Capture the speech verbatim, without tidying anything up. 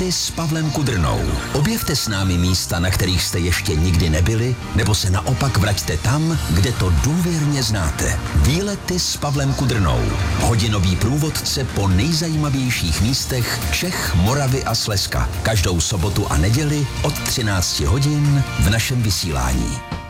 Výlety s Pavlem Kudrnou. Objevte s námi místa, na kterých jste ještě nikdy nebyli, nebo se naopak vraťte tam, kde to důvěrně znáte. Výlety s Pavlem Kudrnou. Hodinový průvodce po nejzajímavějších místech Čech, Moravy a Slezska. Každou sobotu a neděli od třinácti hodin v našem vysílání.